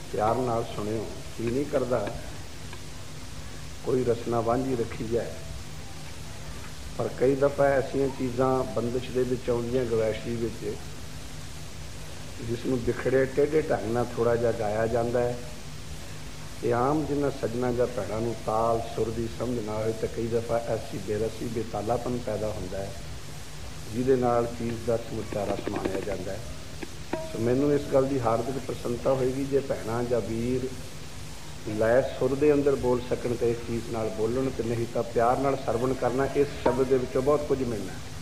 प्यार नाल सुनियो। जी नहीं करता कोई रसना वांझी रखी जाए, पर कई दफ़ा ऐसिया चीज़ां बंदिश दे विच आउंदियां गवैशी विच, जिसनूं बिखड़े टेढ़े ढंग नाल थोड़ा जिहा गाया जाता है। ये आम जिन्हां सज्जनां जां भैणां नूं ताल सुर दी समझ ना होए तो कई दफ़ा ऐसी बेरसी बेतालापन पैदा होंदा है जिहदे नाल चीज़ का समुच्चा रस माणिया जाता है। सो मैनूं इस गल की हार्दिक प्रसन्नता होएगी जे भैणां जां वीर लय सुर दे अंदर बोल सकन तो इस चीज़ नाल बोलन, तो नहीं तो प्यार नाल सरवण करना। इस शब्द दे विचों बहुत कुछ मिलना है।